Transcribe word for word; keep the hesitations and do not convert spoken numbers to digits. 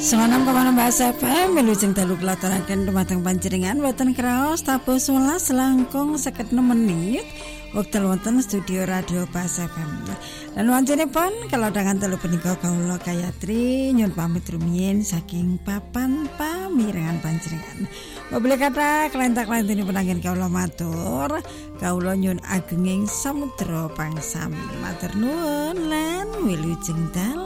Semanam kemana bahasa F M Wilujeng dalu kelataraken dumateng panjenengan wonten kraos tabuh sewelas langkung seket enam menit wekdal wonten studio radio Bahasa F M. Lan wanjenipun kalodhangan telu punika kawula Gayatri nyuwun pamit rumiyin saking papan pamirengan panjenengan. Mobile kata kelentak-kelentinipun anggen kawula matur kawula nyuwun agenging samudra pangsami. Matur nuwun lan wilujeng dalu.